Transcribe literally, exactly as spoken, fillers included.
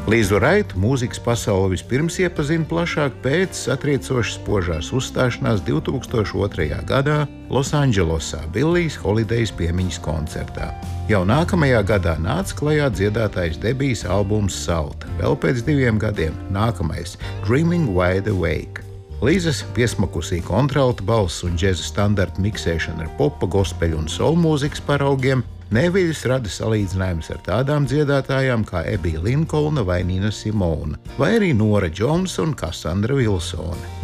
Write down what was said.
Līzu Raitu mūzikas pasaule vispirms iepazina plašāk pēc satriecošas spožās uzstāšanās divi tūkstoši otrajā gadā Losandželosā Billijas Holidays piemiņas koncertā. Jau nākamajā gadā nāca klajā dziedātājs debijas albums Salta, vēl pēc diviem gadiem nākamais Dreaming Wide Awake. Līzas piesmakusī kontralta balss un džeza standarta miksēšana ar popa, gospeļu un soul mūzikas paraugiem neviļus rada salīdzinājums ar tādām dziedātājām kā Ebija Linkolna vai Nina Simone, vai arī Nora Jones un Cassandra Wilsone.